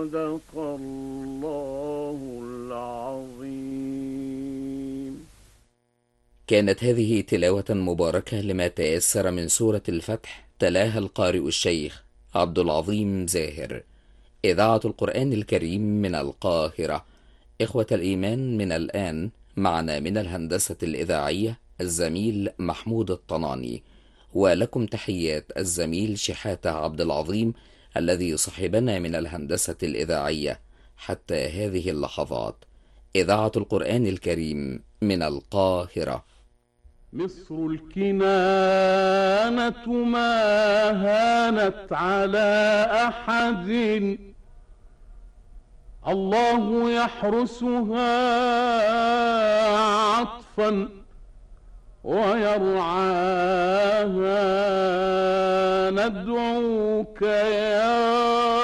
صدق الله العظيم. كانت هذه تلاوة مباركة لما تيسر من سورة الفتح، تلاها القارئ الشيخ عبد العظيم زاهر. إذاعة القرآن الكريم من القاهرة. إخوة الإيمان، من الآن معنا من الهندسة الإذاعية الزميل محمود الطناني، ولكم تحيات الزميل شحاتة عبد العظيم الذي صحبنا من الهندسة الإذاعية حتى هذه اللحظات. إذاعة القرآن الكريم من القاهرة. مصر الكنانة ما هانت على أحد، الله يحرسها عطفا ويرعاها. ندعوك يا